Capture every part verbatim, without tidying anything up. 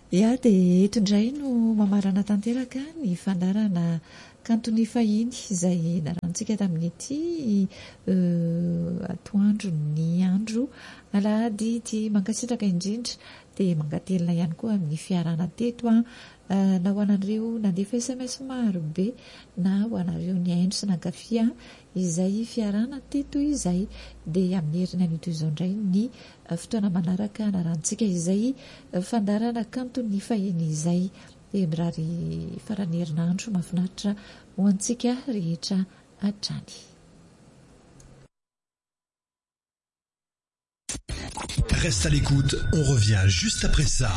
ia dia eto indray no mamarana tanteraka ny fandarana kanto ny fahiny izay narantsika tamin'ity atoandro ny andro alahady ty mankasitraka indrindra dia mangatelina ihany koa amin'ny fiarana teto a na ho anareo nandefa S M S maro be na ho anareo ny aindro sy nankafia izay fiarana teto izay dia amin'ny heriny an'ito izao indray ny fotoana manaraka narantsika izay fandarana kanto ny fahiny izay dia mirary farany herinandro mahafinaritra ho antsika rehetra hatrany. Reste à l'écoute, on revient juste après ça.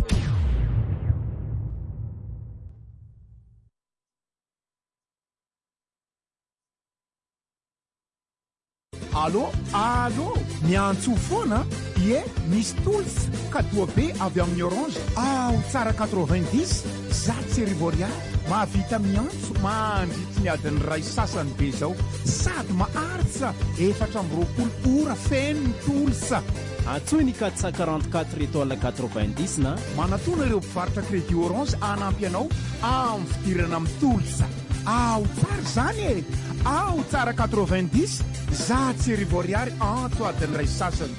Allô, allô, miantso foana, ie, misy tools, katoa be avy amin'ny Orange, ao tsara quatre-vingt-dix, zato sy arivo ariary, mahavita miantso, mandritra ny adiny ray sasany be zao, sady maharitra, efatra amby roapolo ora feno tools. Antsoiny quatre cent quarante-quatre étoile quatre-vingt-dix na manatona ireo mpivarotra crédit Orange anampy anao amin'ny fidirana amin'ny tools. Ao tsara zany e, ao tsara quatre-vingt-dix, zato sy arivo ariary anto adiny ray sasany.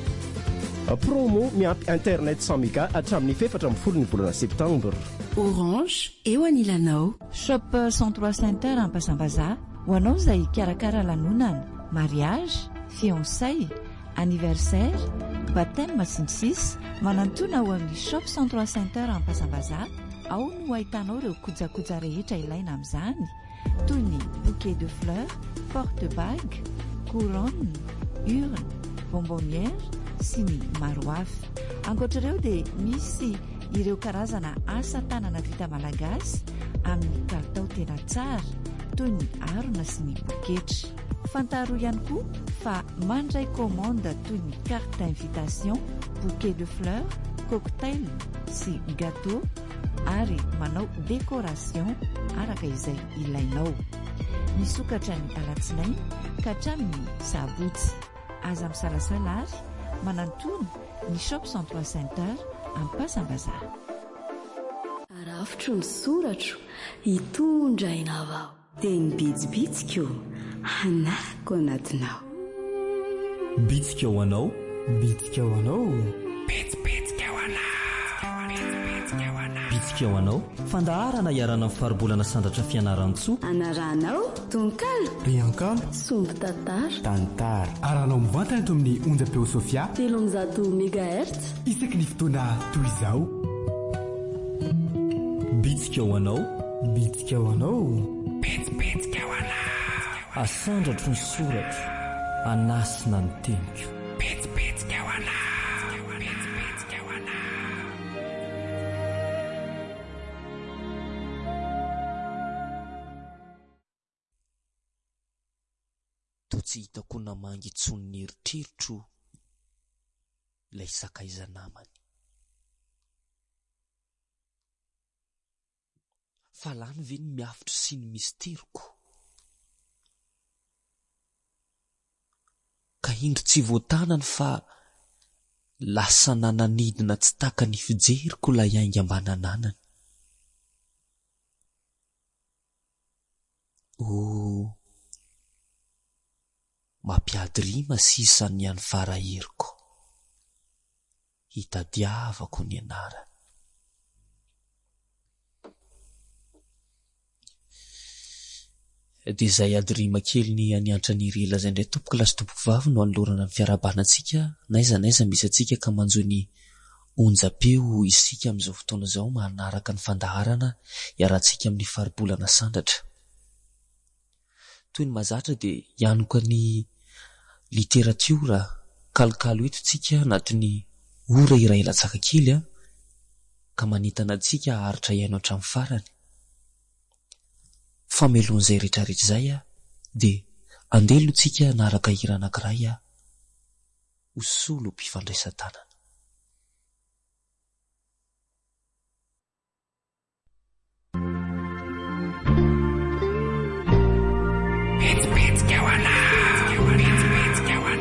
Promo miampy internet cent méga hatramin'ny efatra amby folo ny volana septembre. Orange eo anilanao. Shop cent trois Center Ampasanbazaha ho anao izay karakara lanonana, mariage, fiançailles, anniversaire, baptême masindrisy, manantona ao amin'ny Shop cent trois Center Ampasanbazaha. Ao no ahitanao ireo kojakoja rehetra ilaina amin'izany toy ny bouquet de fleurs, porte-bague, couronne, urne, bonbonnière sy ny maro hafa. Ankoatr'ireo dia misy ireo karazana asa tanana vita malagasy amin'ny kalitao tena tsara toy ny harona sy ny poketra. Fantaro ihany koa fa mandray commande toy ny carte d'invitation, bouquet de fleurs, cocktail sy gâteau ary manao décoration araka izay ilainao. Misokatra ny alatsinainy ka hatramin'ny sabotsy. Aza misalasala ary manantony ny Shop cent trois Center Ampasanbazaha. Arafotro ny soratro hitondra ina avao dia ny bitsibitsika hanako anatinao. Bitsika ho anao, bitsika ho anao, Bitsibitsika ho anao, bitsibitsika ho anao. bitsika ho anao, fandaharana iarana amin'ny faribolana sandratra fianaran-tsoa. Anaranao tonkalo, Riankalo, sombo tantara, tantara. Aranao mivantana eto amin'ny onjam-peo Sofia. telonjato megahertz. Isaky ny fotoana toy izao. Bitsika ho anao, Bitsika ho anao, Bitsibitsika ho anao, asandratro ny soratra, anasina ny teniko. bitsibitsika ho anao, bitsibitsika ho anao. To tsy hitako namangy intsony ny eritrerotro ilay sakaiza namany. Fa lany ve ny miafitro sy ny misteriko? Ka indro tsy voatanany fa lasa nananidina tsy taka ny fijeriko la iainga ambanananany. O mampiady rima sisa ny any faraheriko, hitadiavako ny anara. Dia izay ady rima kely ny aniantra ny rela zay indray tompoko lasy tompoko vavy no anolorana ny fiarabanantsika naiza naiza misy atsika ka manjo ny onjam-peo isika amin'izao fotoana izao manaraka ny fandaharana iarahantsika amin'ny faribolana sandratra. Toy ny mazatra dia hianoka ny literatiora kalokalo eto tsika anatin'ny ora iray latsaka kely a, ka manintana antsika haharitra iaino hatramin'ny farany. Fameloan'izay rehetrarehetra izay a, dia andelo tsika naraka hira anankiray a, ho solo mpifandraisan-tanana.